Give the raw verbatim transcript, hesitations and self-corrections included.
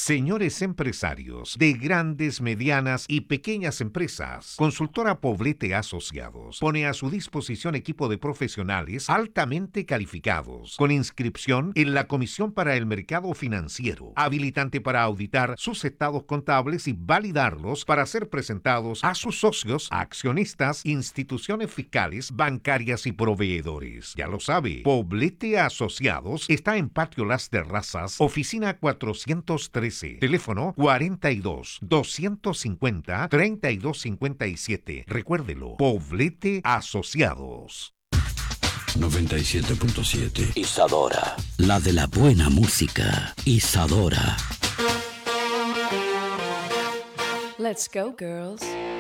Señores empresarios de grandes, medianas y pequeñas empresas, Consultora Poblete Asociados pone a su disposición equipo de profesionales altamente calificados, con inscripción en la Comisión para el Mercado Financiero, habilitante para auditar sus estados contables y validarlos para ser presentados a sus socios, accionistas, instituciones fiscales, bancarias y proveedores. Ya lo sabe, Poblete Asociados está en Patio Las Terrazas, oficina cuatrocientos trece, teléfono cuarenta y dos, doscientos cincuenta, treinta y dos cincuenta y siete. Recuérdelo, Poblete Asociados. noventa y siete punto siete. Isadora, la de la buena música. Isadora. Let's go, girls.